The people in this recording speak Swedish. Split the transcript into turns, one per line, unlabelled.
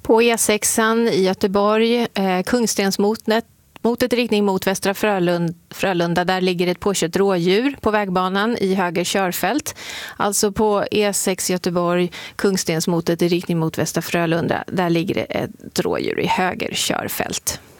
På E6 i Göteborg, Kungstensmotet i riktning mot Västra Frölunda, där ligger ett påkört rådjur på vägbanan i höger körfält. Alltså på E6 Göteborg, Kungstensmotet i riktning mot Västra Frölunda, där ligger ett rådjur i höger körfält.